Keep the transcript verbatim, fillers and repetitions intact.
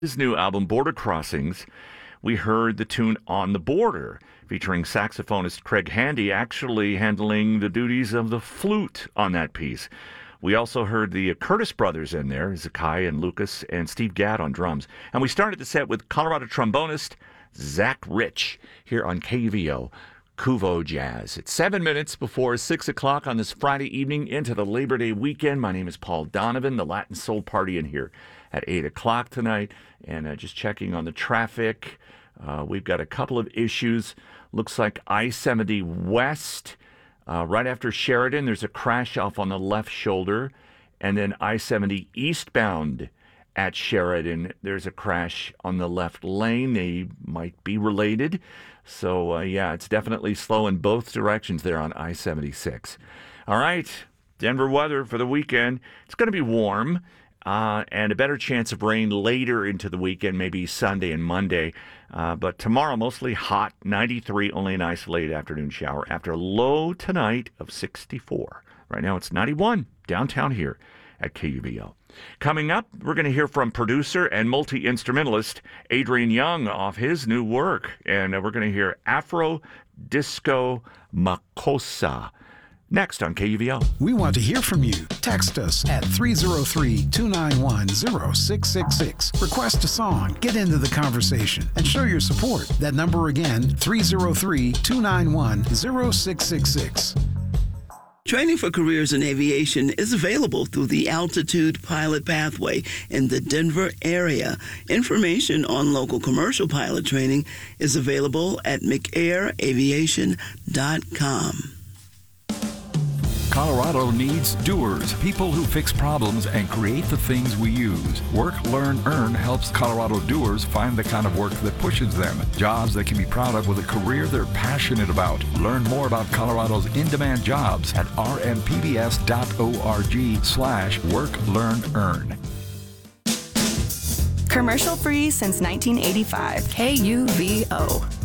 his new album, Border Crossings, we heard the tune On the Border, featuring saxophonist Craig Handy actually handling the duties of the flute on that piece. We also heard the Curtis brothers in there, Zakai and Lucas, and Steve Gadd on drums. And we started the set with Colorado trombonist Zach Rich here on K U V O, Kuvo Jazz. It's seven minutes before six o'clock on this Friday evening into the Labor Day weekend. My name is Paul Donovan, the Latin Soul Party in here at eight o'clock tonight. And uh, just checking on the traffic. Uh, we've got a couple of issues. Looks like I seventy West, uh, right after Sheridan, there's a crash off on the left shoulder. And then I seventy eastbound at Sheridan, there's a crash on the left lane. They might be related. So, uh, yeah, it's definitely slow in both directions there on I seventy-six. All right, Denver weather for the weekend. It's going to be warm uh, and a better chance of rain later into the weekend, maybe Sunday and Monday. Uh, but tomorrow, mostly hot, ninety-three, only an isolated afternoon shower after a low tonight of sixty-four. Right now it's ninety-one downtown here at K U V O. Coming up, we're going to hear from producer and multi-instrumentalist Adrian Young off his new work. And uh, we're going to hear Afro Disco Makossa next on K U V O. We want to hear from you. Text us at three oh three, two nine one, oh six six six. Request a song, get into the conversation, and show your support. That number again, three oh three, two nine one, oh six six six. Training for careers in aviation is available through the Altitude Pilot Pathway in the Denver area. Information on local commercial pilot training is available at mcair aviation dot com. Colorado needs doers, people who fix problems and create the things we use. Work, Learn, Earn helps Colorado doers find the kind of work that pushes them. Jobs they can be proud of with a career they're passionate about. Learn more about Colorado's in-demand jobs at r m p b s dot org slash work, learn, earn. Commercial free since nineteen eighty-five. K U V O.